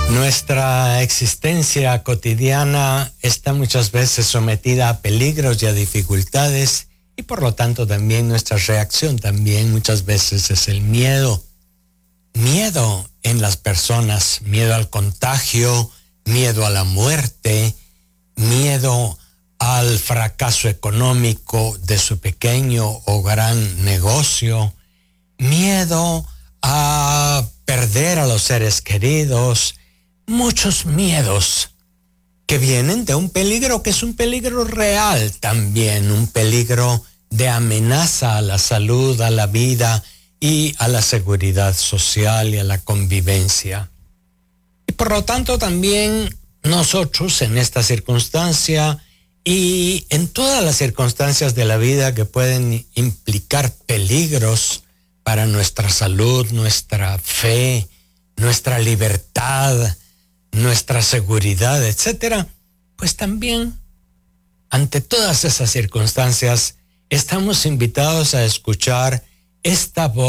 Nuestra existencia cotidiana está muchas veces sometida a peligros y a dificultades, y por lo tanto también nuestra reacción también muchas veces es el miedo. Miedo en las personas, miedo al contagio, miedo a la muerte, miedo al fracaso económico de su pequeño o gran negocio, miedo a perder a los seres queridos, muchos miedos que vienen de un peligro que es un peligro real también, un peligro de amenaza a la salud, a la vida y a la seguridad social y a la convivencia. Y por lo tanto también nosotros en esta circunstancia y en todas las circunstancias de la vida que pueden implicar peligros para nuestra salud, nuestra fe, nuestra libertad, nuestra seguridad, etcétera, pues también ante todas esas circunstancias estamos invitados a escuchar esta voz